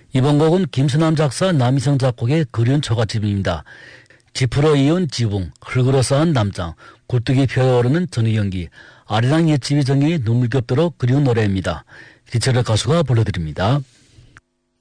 이번 곡은 김수남 작사, 남희성 작곡의 그리운 처갓집입니다. 지프로 이은 지붕, 흙으로 쌓은 담장, 굴뚝이 피어오르는 전의 연기, 아리랑 옛집이 정이 눈물겹도록 그리운 노래입니다. 기철의 가수가 불러드립니다.